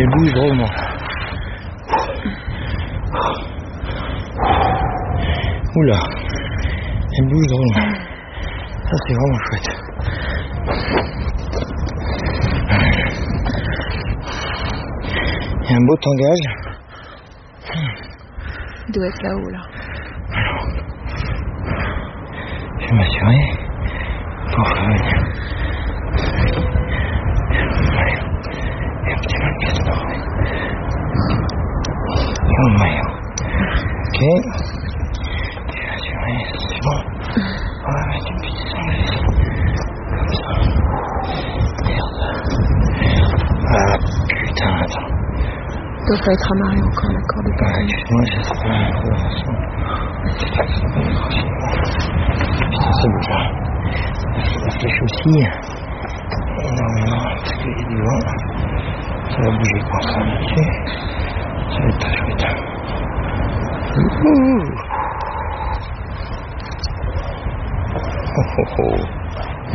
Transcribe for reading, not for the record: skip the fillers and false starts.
Elle bouge drôlement. Oula, elle bouge drôlement. Ça c'est vraiment chouette. Il y a un beau tangage. Il doit être là-haut là. Alors, je vais m'assurer pour revenir. Et un petit peu de pièce d'or. Et mon maillot. Ok. Je vais m'assurer, c'est bon. On va mettre une petite sangle. Comme ça. Merde. Ah putain, attends. Il doit pas être amarré encore la corde. Ouais, excuse-moi, je sais pas la façon. Putain, ça bouge là. La flèche aussi. Énormément, parce qu'il y a du vent. Ça va bouger quoi, ça va là-dessus. Ça va être très chouette. Oh oh oh.